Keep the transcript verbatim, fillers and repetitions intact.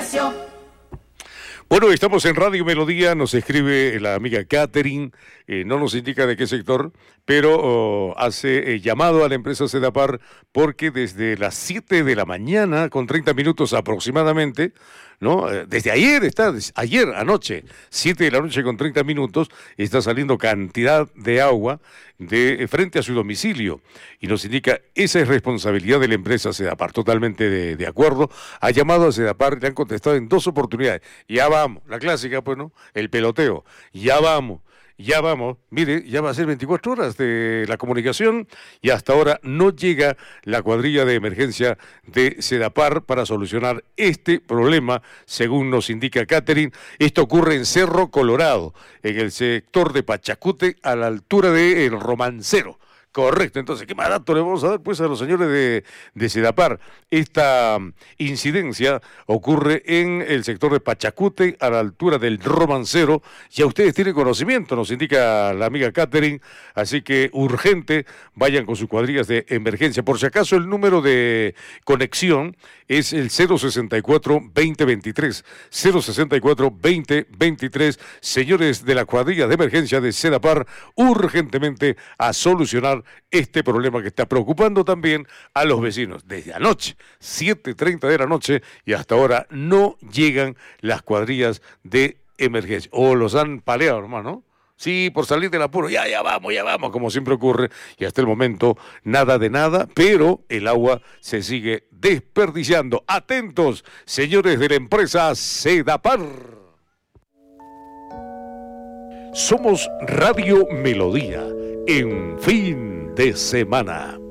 Comercio. Bueno, estamos en Radio Melodía, nos escribe la amiga Catherine, eh, no nos indica de qué sector, pero oh, hace eh, llamado a la empresa Sedapar porque desde las siete de la mañana, con treinta minutos aproximadamente, ¿no? Eh, Desde ayer está, des- ayer anoche, siete de la noche con treinta minutos, está saliendo cantidad de agua de eh, frente a su domicilio y nos indica esa es responsabilidad de la empresa Sedapar, totalmente de, de acuerdo. Ha llamado a Sedapar y le han contestado en dos oportunidades. Ya vamos, la clásica, pues, ¿no? El peloteo. Ya vamos. Ya vamos, mire, ya va a ser veinticuatro horas de la comunicación y hasta ahora no llega la cuadrilla de emergencia de Sedapar para solucionar este problema, según nos indica Catherine. Esto ocurre en Cerro Colorado, en el sector de Pachacute, a la altura de El Romancero. Correcto, entonces, ¿qué más dato le vamos a dar pues a los señores de, de Sedapar? Esta mm, incidencia ocurre en el sector de Pachacute, a la altura del Romancero. Ya ustedes tienen conocimiento, nos indica la amiga Catherine, así que urgente, vayan con sus cuadrillas de emergencia. Por si acaso, el número de conexión es el cero sesenta y cuatro veinte veintitrés, cero sesenta y cuatro veinte veintitrés. Señores de la cuadrilla de emergencia de Sedapar, urgentemente a solucionar este problema que está preocupando también a los vecinos. Desde anoche, siete y treinta de la noche, y hasta ahora no llegan las cuadrillas de emergencia. O los han paleado, hermano. Sí, por salir del apuro, ya, ya vamos, ya vamos, como siempre ocurre, y hasta el momento nada de nada, pero el agua se sigue desperdiciando. Atentos, señores de la empresa Sedapar. Somos Radio Melodía, en fin de semana.